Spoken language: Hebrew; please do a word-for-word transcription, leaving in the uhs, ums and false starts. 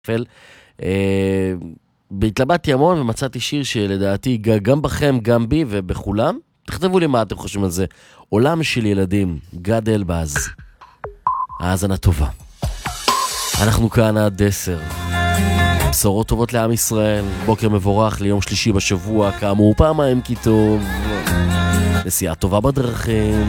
בהתלבטתי המון ומצאתי שיר שלדעתי ייגע גם בכם, גם בי ובכולם. תכתבו לי מה אתם חושבים על זה. עולם של ילדים, גד אלבז. האזנה טובה. אנחנו כאן עד עשר. בשורות טובות לעם ישראל. בוקר מבורך ליום שלישי בשבוע, כאמור פעמיים כי טוב. נסיעה טובה בדרכים.